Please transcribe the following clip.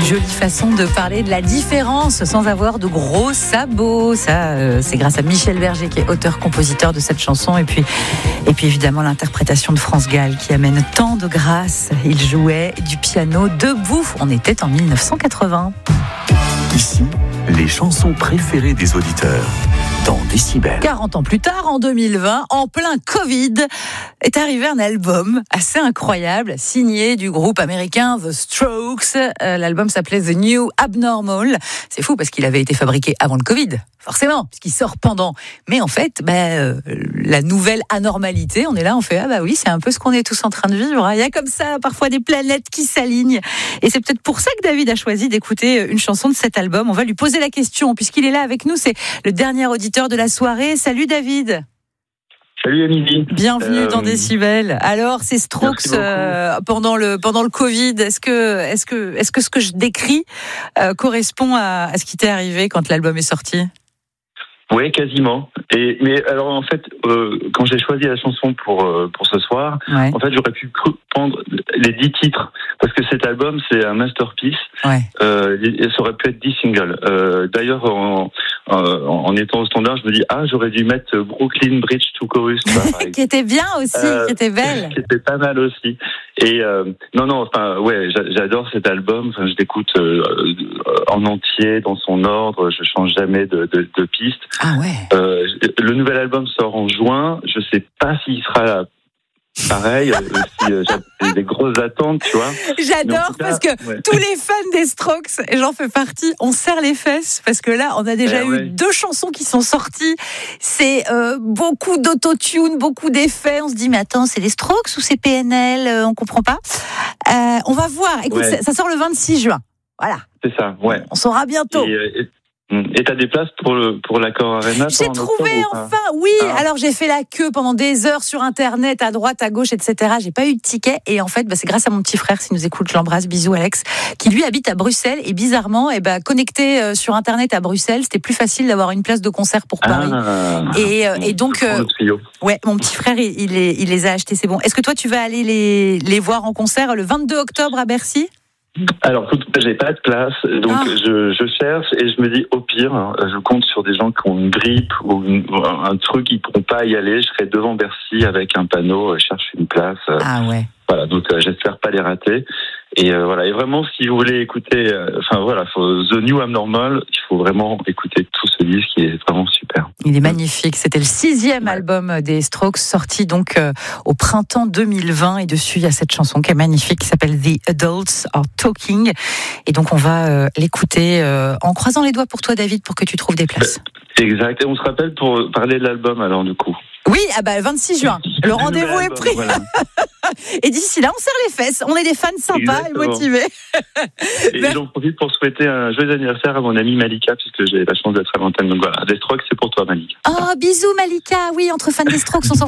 Jolie façon de parler de la différence sans avoir de gros sabots. Ça, c'est grâce à Michel Berger qui est auteur-compositeur de cette chanson. Et puis évidemment l'interprétation de France Gall qui amène tant de grâce. Il jouait du piano debout. On était en 1980. Ici, les chansons préférées des auditeurs. Dans Décibel. 40 ans plus tard, en 2020, en plein Covid, est arrivé un album assez incroyable, signé du groupe américain The Strokes. L'album s'appelait The New Abnormal. C'est fou parce qu'il avait été fabriqué avant le Covid, forcément, puisqu'il sort pendant. Mais en fait, la nouvelle anormalité, on est là, on fait, oui, c'est un peu ce qu'on est tous en train de vivre. Il y a comme ça, parfois, des planètes qui s'alignent. Et c'est peut-être pour ça que David a choisi d'écouter une chanson de cet album. On va lui poser la question, puisqu'il est là avec nous. C'est le dernier auditeur de la soirée. Salut David. Salut Émilie. Bienvenue dans Décibel. Alors, ces Strokes pendant le Covid, est-ce que ce que je décris correspond à ce qui t'est arrivé quand l'album est sorti ? Oui, quasiment. Mais alors en fait, quand j'ai choisi la chanson pour ce soir, ouais. En fait j'aurais pu prendre les 10 titres parce que cet album c'est un masterpiece. Ouais. Ça aurait pu être 10 singles. D'ailleurs en étant au standard, je me dis j'aurais dû mettre Brooklyn Bridge to Chorus, qui était bien aussi, qui était belle, qui était pas mal aussi. Et j'adore cet album. Enfin, je l'écoute en entier dans son ordre. Je change jamais de piste. Ah ouais. Le nouvel album sort en juin. Je sais pas s'il sera pareil. J'ai des grosses attentes, tu vois. J'adore parce que tous les fans des Strokes, et j'en fais partie, on serre les fesses parce que là, on a déjà eu 2 chansons qui sont sorties. C'est beaucoup d'autotune, beaucoup d'effets. On se dit, mais attends, c'est les Strokes ou c'est PNL ? On comprend pas. On va voir. Écoute, ça sort le 26 juin. Voilà. C'est ça, ouais. On saura bientôt. Et t'as des places pour l'Accor Arena? J'ai trouvé enfin, oui. Alors j'ai fait la queue pendant des heures sur Internet, à droite, à gauche, etc. J'ai pas eu de ticket et en fait, c'est grâce à mon petit frère, s'il nous écoute, je l'embrasse, bisous Alex, qui lui habite à Bruxelles et bizarrement, connecté sur Internet à Bruxelles, c'était plus facile d'avoir une place de concert pour Paris. Et donc, mon petit frère, il les a achetés, c'est bon. Est-ce que toi, tu vas aller les voir en concert le 22 octobre à Bercy? Alors, j'ai pas de place, donc je cherche et je me dis au pire, je compte sur des gens qui ont une grippe ou un truc, ils pourront pas y aller. Je serai devant Bercy avec un panneau, cherche une place. Voilà, donc j'espère pas les rater. Et voilà. Et vraiment, si vous voulez écouter, The New Abnormal, il faut vraiment écouter tout ce disque qui est vraiment super. Il est magnifique. C'était le 6e album des Strokes, sorti donc au printemps 2020. Et dessus, il y a cette chanson qui est magnifique, qui s'appelle The Adults Are Talking. Et donc, on va l'écouter en croisant les doigts pour toi, David, pour que tu trouves des places. Exact. Et on se rappelle pour parler de l'album, alors, du coup. Oui, 26 juin. Le rendez-vous est pris. Voilà. Et d'ici là, on serre les fesses. On est des fans sympas et motivés. Et j'en profite pour souhaiter un joyeux anniversaire à mon amie Malika, puisque j'ai la chance d'être à l'antenne. Donc voilà, des Strokes, c'est pour toi, Malika. Oh, bisous, Malika. Oui, entre fans des Strokes, on s'en